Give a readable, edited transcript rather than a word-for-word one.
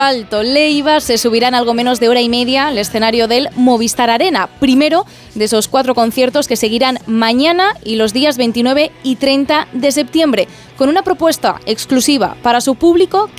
Alto Leiva se subirán algo menos de hora y media al escenario del Movistar Arena, primero de esos 4 conciertos que seguirán mañana y los días 29 y 30 de septiembre, con una propuesta exclusiva para su público